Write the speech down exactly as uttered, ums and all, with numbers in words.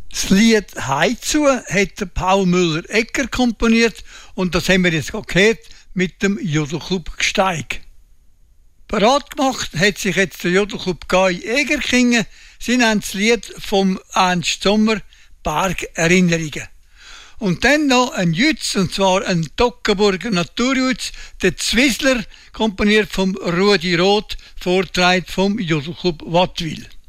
Das Lied «Heizu» hat der Paul Müller-Egger komponiert und das haben wir jetzt gehört mit dem Jodelclub Gsteig. Parat gemacht hat sich jetzt der Jodelclub Gai Egerkingen. Sie nennen das Lied vom Ernst Sommer «Bergerinnerungen». Und dann noch ein Jutz, und zwar ein Toggenburger Naturjutz, der Zwizzler, komponiert vom Rudi Roth, vorgetragen vom Jodelclub Wattwil.